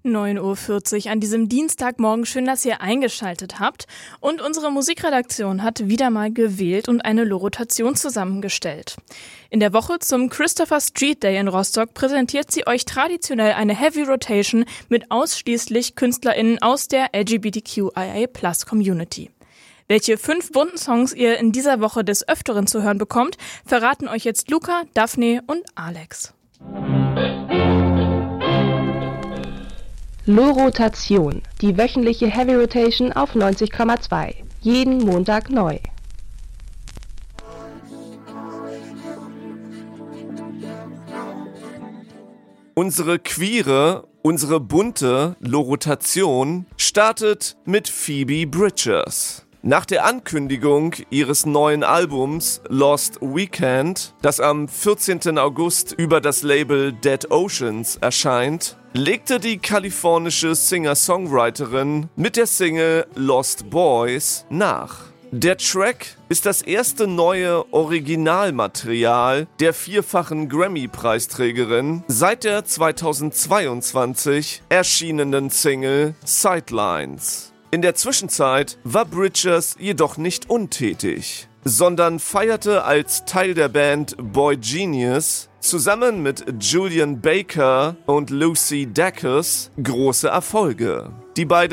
9:40 Uhr an diesem Dienstagmorgen. Schön, dass ihr eingeschaltet habt. Und unsere Musikredaktion hat wieder mal gewählt und eine Lorotation zusammengestellt. In der Woche zum Christopher Street Day in Rostock präsentiert sie euch traditionell eine Heavy Rotation mit ausschließlich KünstlerInnen aus der LGBTQIA+ Community. Welche 5 bunten Songs ihr in dieser Woche des Öfteren zu hören bekommt, verraten euch jetzt Luca, Daphne und Alex. Lorotation, die wöchentliche Heavy Rotation auf 90,2. Jeden Montag neu. Unsere bunte Lorotation startet mit Phoebe Bridgers. Nach der Ankündigung ihres neuen Albums Lost Weekend, das am 14. August über das Label Dead Oceans erscheint, legte die kalifornische Singer-Songwriterin mit der Single Lost Boys nach. Der Track ist das erste neue Originalmaterial der 4-fachen Grammy-Preisträgerin seit der 2022 erschienenen Single Sidelines. In der Zwischenzeit war Bridgers jedoch nicht untätig, sondern feierte als Teil der Band Boy Genius zusammen mit Julian Baker und Lucy Dacus große Erfolge. Die beiden